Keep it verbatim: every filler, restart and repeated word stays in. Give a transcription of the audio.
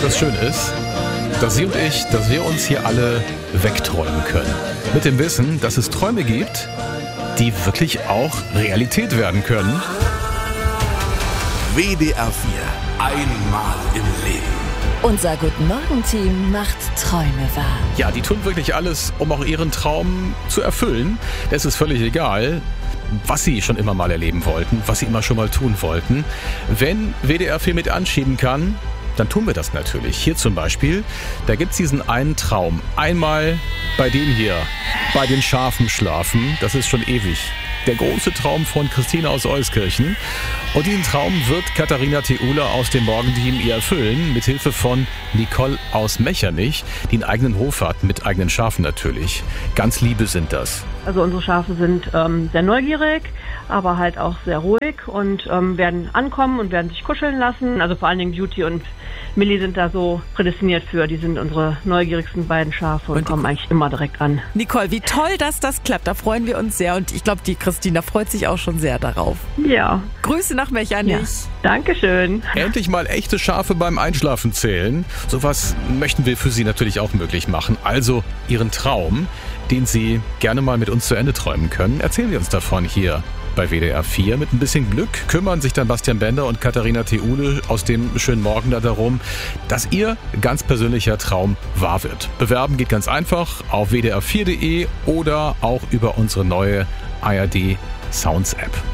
du, was schön ist? Dass Sie und ich, dass wir uns hier alle wegträumen können. Mit dem Wissen, dass es Träume gibt, die wirklich auch Realität werden können. W D R vier. Einmal im Leben. Unser Guten-Morgen-Team macht Träume wahr. Ja, die tun wirklich alles, um auch ihren Traum zu erfüllen. Es ist völlig egal, was sie schon immer mal erleben wollten, was sie immer schon mal tun wollten. Wenn W D R vier mit anschieben kann, dann tun wir das natürlich. Hier zum Beispiel, da gibt's diesen einen Traum. Einmal bei dem hier, bei den Schafen schlafen. Das ist schon ewig. Der große Traum von Christine aus Euskirchen. Und diesen Traum wird Katharina Theule aus dem Morgenteam ihr erfüllen, mit Hilfe von Nicole aus Mechernich, die einen eigenen Hof hat, mit eigenen Schafen natürlich. Ganz liebe sind das. Also unsere Schafe sind ähm, sehr neugierig, aber halt auch sehr ruhig und ähm, werden ankommen und werden sich kuscheln lassen. Also vor allen Dingen Beauty und Millie sind da so prädestiniert für. Die sind unsere neugierigsten beiden Schafe und, und kommen eigentlich immer direkt an. Nicole, wie toll, dass das klappt. Da freuen wir uns sehr und ich glaube, die Christina freut sich auch schon sehr darauf. Ja. Grüße nach Mechernich. Ja. Dankeschön. Endlich mal echte Schafe beim Einschlafen zählen. Sowas möchten wir für Sie natürlich auch möglich machen. Also Ihren Traum, den Sie gerne mal mit uns zu Ende träumen können, erzählen Sie uns davon hier bei W D R vier. Mit ein bisschen Glück kümmern sich dann Bastian Bender und Katharina Theule aus dem schönen Morgen da darum, dass Ihr ganz persönlicher Traum wahr wird. Bewerben geht ganz einfach auf w d r vier punkt d e oder auch über unsere neue A R D Sounds App.